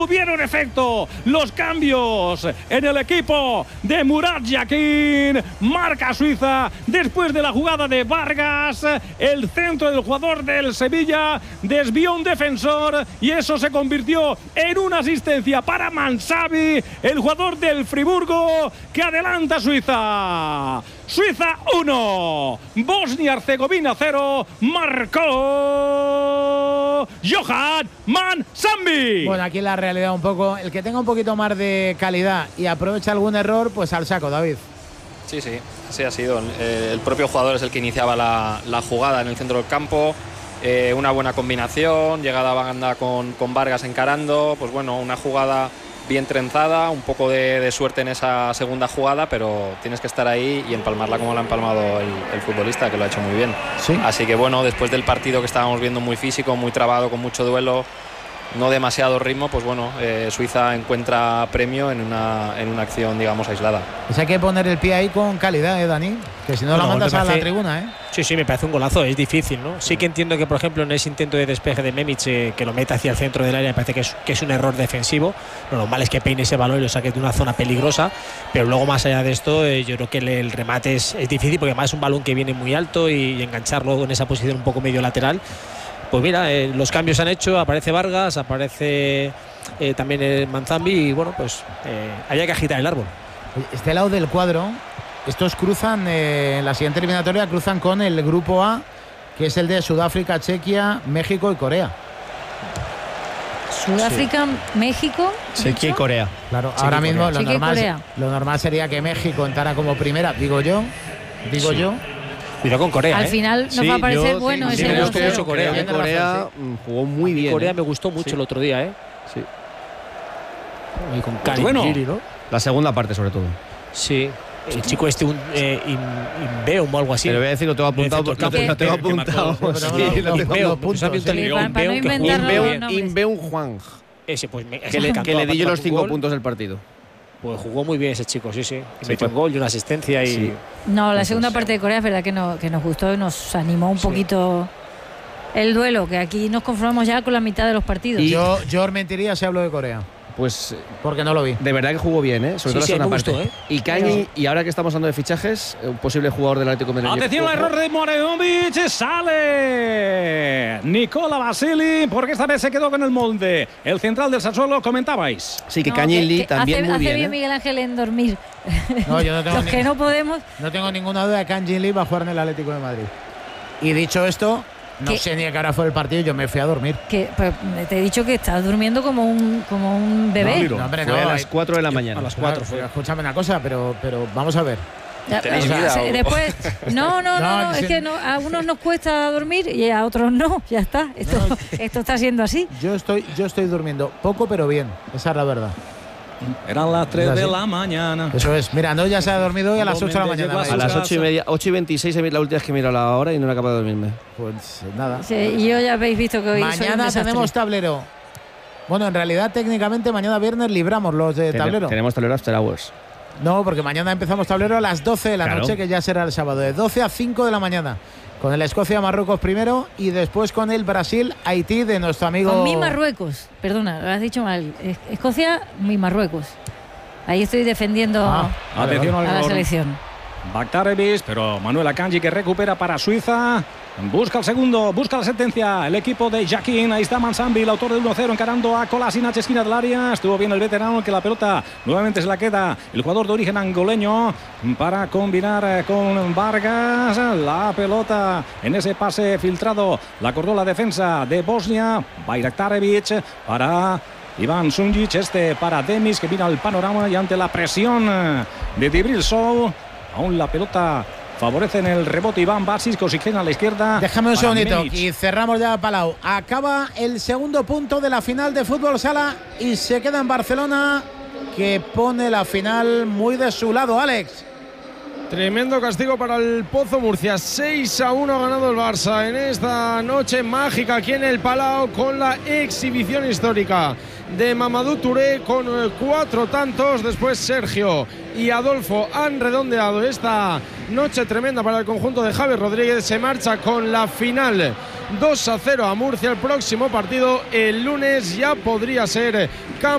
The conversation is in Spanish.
Tuvieron efecto los cambios en el equipo de Murat Yakin. Marca Suiza después de la jugada de Vargas. El centro del jugador del Sevilla desvió un defensor y eso se convirtió en una asistencia para Mansavi, el jugador del Friburgo, que adelanta a Suiza. Suiza 1, Bosnia-Herzegovina 0, marcó Johan Mansambi. Bueno, aquí la realidad un poco, el que tenga un poquito más de calidad y aprovecha algún error, pues al saco, David. Sí, así ha sido. El propio jugador es el que iniciaba la jugada en el centro del campo. Una buena combinación, llegada a banda con Vargas encarando, pues bueno, una jugada bien trenzada, un poco de suerte en esa segunda jugada, pero tienes que estar ahí y empalmarla como la ha empalmado el futbolista, que lo ha hecho muy bien. ¿Sí? Así que bueno, después del partido que estábamos viendo muy físico, muy trabado, con mucho duelo, no demasiado ritmo, pues bueno, Suiza encuentra premio en una acción, digamos, aislada. Pues hay que poner el pie ahí con calidad, Dani, que si no la mandas a la tribuna, Sí, me parece un golazo, es difícil, ¿no? Sí que entiendo que, por ejemplo, en ese intento de despeje de Memic, que lo mete hacia el centro del área, me parece que es un error defensivo. Lo normal es que peine ese balón y lo saque de una zona peligrosa, pero luego, más allá de esto, yo creo que el remate es difícil, porque además es un balón que viene muy alto y engancharlo en esa posición un poco medio lateral. Pues mira, los cambios se han hecho, aparece Vargas, aparece también el Mansambi y bueno, pues había que agitar el árbol. Este lado del cuadro, estos cruzan, en la siguiente eliminatoria cruzan con el grupo A, que es el de Sudáfrica, Chequia, México y Corea. Sudáfrica, México, Chequia y Corea. Claro, Chequia ahora y mismo Corea. lo normal sería que México entrara como primera, digo yo. Cuidado con Corea. Al final nos va a parecer bueno ese me gustó mucho Corea. Corea Jugó muy bien. Corea me gustó mucho el otro día, Sí. Y con Kalidjiri, ¿no? La segunda parte, sobre todo. Sí. El chico Inbeum o algo así. Pero voy a decir, lo tengo apuntado. Lo tengo apuntado. Inbeum Juan. Ese, pues, que le di yo los 5 puntos del partido. Pues jugó muy bien ese chico, sí. Y metió un gol y una asistencia. Sí. No, la segunda parte de Corea es verdad que nos gustó y nos animó un poquito el duelo, que aquí nos conformamos ya con la mitad de los partidos. Y yo os mentiría si hablo de Corea. Pues porque no lo vi. De verdad que jugó bien, sobre todo la segunda parte. Y Cañi, y ahora que estamos hablando de fichajes, un posible jugador del Atlético de Madrid. Atención al error de Moreovic, sale Nicola Basili, porque esta vez se quedó con el molde. El central del Sassuolo, comentabais. Sí, que Cañi también muy bien. Hace bien Miguel Ángel en dormir. No, yo no tengo los que no podemos. No tengo ninguna duda de que Cañi Lee va a jugar en el Atlético de Madrid. Y dicho esto, no sé ni a qué hora fue el partido, yo me fui a dormir. Pues te he dicho que estás durmiendo como un bebé. No, hombre, fue a las 4 de la mañana. A las 4 fue. Escúchame una cosa, pero vamos a ver. Después, no, es que a unos nos cuesta dormir y a otros no, ya está. Esto está siendo así. Yo estoy durmiendo poco pero bien, esa es la verdad. Eran las 3 de la mañana. Eso es, mira, no ya se ha dormido hoy a las 8 de la mañana. A las 8:30, 8:26 la última vez que miro la hora y no era capaz de dormirme. Pues nada. Sí, y yo ya habéis visto que hoy mañana tenemos tablero. Bueno, en realidad técnicamente mañana viernes libramos los de tablero. Tenemos tablero after hours. No, porque mañana empezamos tablero a las 12 de la noche, que ya será el sábado, de 12 a 5 de la mañana. Con el Escocia-Marruecos primero y después con el Brasil-Haití de nuestro amigo. Con mi Marruecos, perdona, lo has dicho mal. Escocia, mi Marruecos. Ahí estoy defendiendo a la selección. Baktarevic, pero Manuel Akanji que recupera para Suiza. Busca el segundo, busca la sentencia. El equipo de Yakin, ahí está Mansambi, el autor del 1-0, encarando a Kolasinac, esquina del área. Estuvo bien el veterano, que la pelota nuevamente se la queda el jugador de origen angoleño para combinar con Vargas. La pelota en ese pase filtrado la acordó la defensa de Bosnia. Baktarevic para Ivan Sunjic, para Demis, que mira el panorama y ante la presión de Djibril Sow, aún la pelota favorece en el rebote Iván Basic, oxigena a la izquierda. Déjame un segundito y cerramos ya Palau. Acaba el segundo punto de la final de fútbol sala y se queda en Barcelona, que pone la final muy de su lado, Alex. Tremendo castigo para el Pozo Murcia. 6-1 ha ganado el Barça en esta noche mágica aquí en el Palau, con la exhibición histórica de Mamadou Touré con 4 tantos. Después Sergio y Adolfo han redondeado esta noche tremenda para el conjunto de Javi Rodríguez. Se marcha con la final 2-0 a Murcia. El próximo partido el lunes ya podría ser campeón.